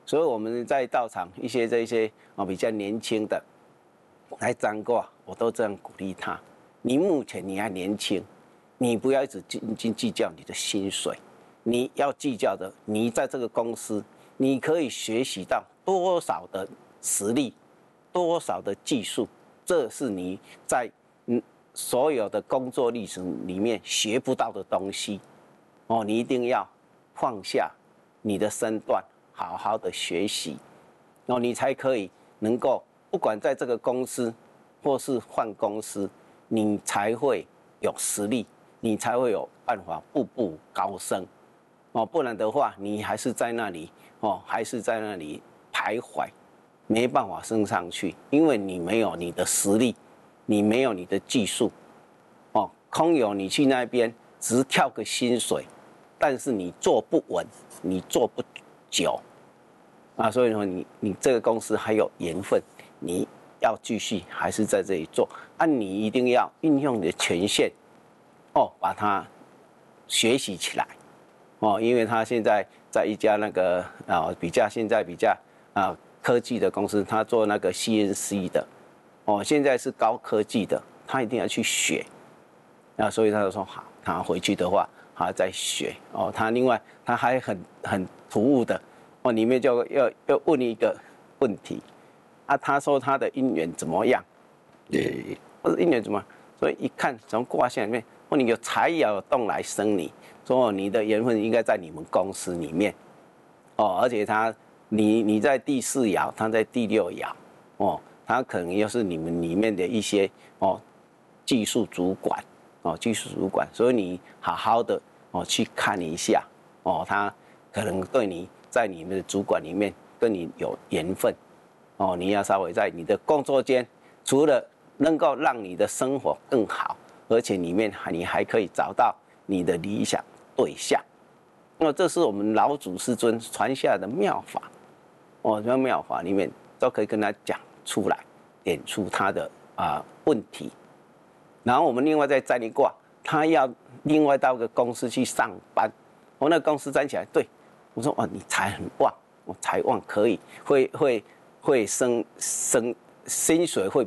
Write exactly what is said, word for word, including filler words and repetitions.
所以我们在道场一些这些啊比较年轻的来占卦，我都这样鼓励他：你目前你还年轻，你不要一直斤斤计较你的薪水，你要计较的，你在这个公司你可以学习到多少的实力，多少的技术，这是你在嗯所有的工作历程里面学不到的东西哦，你一定要放下你的身段，好好的学习，哦，你才可以能够不管在这个公司或是换公司，你才会有实力，你才会有办法步步高升哦，不然的话，你还是在那里哦，还是在那里徘徊，没办法升上去，因为你没有你的实力，你没有你的技术哦，空有你去那边只跳个薪水，但是你做不稳，你做不久啊，所以说你你这个公司还有缘分，你要继续还是在这里做啊，你一定要运用你的权限哦，把它学习起来哦，因为他现在在一家那个啊比较现在比较啊科技的公司，他做那个 C N C 的哦，现在是高科技的，他一定要去学啊，所以他就说好，他回去的话他再学哦，他另外他还很很突兀的哦，里面就要要问一个问题啊，他说他的姻缘怎么样？对，或者姻缘怎么样？所以一看从卦象里面，哦，你有财爻有动来生你，说你的缘分应该在你们公司里面哦，而且他你你在第四爻，他在第六爻哦，他可能又是你们里面的一些哦技术主管哦，技术主管，所以你好好的哦去看一下哦，他可能对你在你们的主管里面跟你有缘分哦，你要稍微在你的工作间，除了能够让你的生活更好，而且里面你还可以找到你的理想对象。那这是我们老祖师尊传下来的妙法哦，这妙法里面都可以跟他讲出来，点出他的啊、呃、问题。然后我们另外再占一卦，他要另外到个公司去上班，我、哦、那公司站起来，对我说哦，你财很旺，我财旺可以，会会会升升薪水会